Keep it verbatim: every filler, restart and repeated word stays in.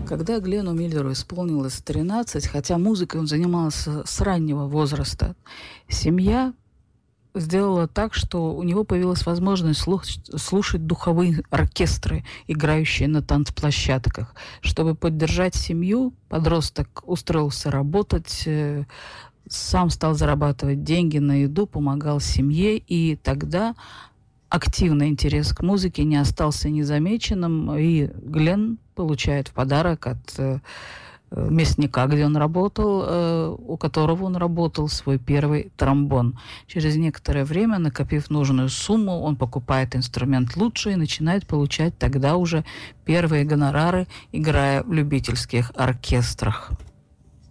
Когда Гленну Миллеру исполнилось тринадцать, хотя музыкой он занимался с раннего возраста, семья сделала так, что у него появилась возможность слуш- слушать духовые оркестры, играющие на танцплощадках. Чтобы поддержать семью, подросток устроился работать, э, сам стал зарабатывать деньги на еду, помогал семье, и тогда активный интерес к музыке не остался незамеченным, и Гленн получает в подарок от э, местника, где он работал, э, у которого он работал, свой первый тромбон. Через некоторое время, накопив нужную сумму, он покупает инструмент лучше и начинает получать тогда уже первые гонорары, играя в любительских оркестрах.